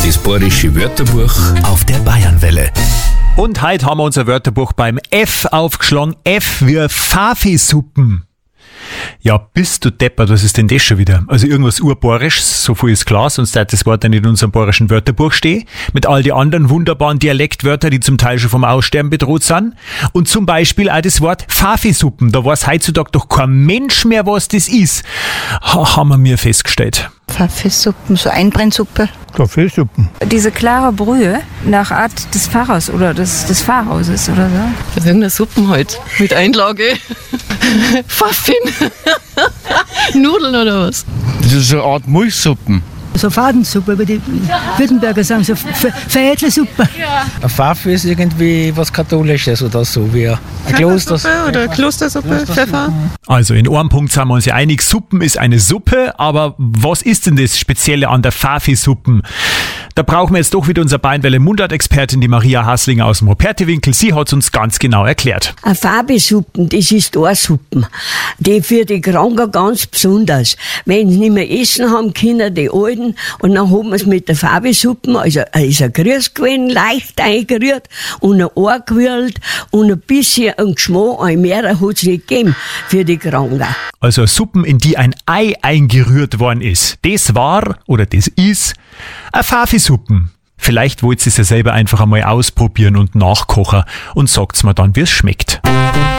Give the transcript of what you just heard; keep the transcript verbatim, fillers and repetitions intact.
Das bayerische Wörterbuch auf der Bayernwelle. Und heute haben wir unser Wörterbuch beim F aufgeschlagen. F wie Pfaffi-Suppen. Ja, bist du deppert, was ist denn das schon wieder? Also irgendwas urbayerisches, so viel ist klar, sonst hat das Wort ja nicht in unserem bayerischen Wörterbuch stehen. Mit all die anderen wunderbaren Dialektwörtern, die zum Teil schon vom Aussterben bedroht sind. Und zum Beispiel auch das Wort Pfaffi-Suppen. Da weiß heutzutage doch kein Mensch mehr, was das ist. Ha, haben wir mir festgestellt. Pfaffi-Suppen, so Einbrennsuppe. Kaffeesuppen. Diese klare Brühe nach Art des Pfarrers oder des, des Pfarrhauses oder so. Irgendeine Suppen halt mit Einlage. Pfaffin. Nudeln oder was? Das ist eine Art Milchsuppen. So Fadensuppe, wie die Württemberger sagen, so Verädlersuppe. Ein Pfaffi ist irgendwie was Katholisches oder so, wie ein Kloster. Oder Klostersuppe, Pfeffer. Also in einem Punkt sind wir uns ja einig, Suppen ist eine Suppe, aber was ist denn das Spezielle an der Pfaffi-Suppen? Da brauchen wir jetzt doch wieder unsere Bayernwelle Mundart-Expertin, die Maria Haslinger aus dem Ruperti-Winkel. Sie hat es uns ganz genau erklärt. Eine Pfaffi-Suppen, das ist eine Suppe, die für die Kranken ganz besonders. Wenn sie nicht mehr essen haben können, die Alten, und dann haben wir es mit der Pfaffi-Suppe, also ist ein Grüß gewesen, leicht eingerührt und ein Ohr gewürzt und ein bisschen ein Geschmack, ein mehr hat es nicht gegeben für die Kranken. Also Suppen, in die ein Ei eingerührt worden ist. Das war, oder das ist, eine Pfaffi-Suppen. Vielleicht wollt ihr es ja selber einfach einmal ausprobieren und nachkochen und sagt's mir dann, wie es schmeckt.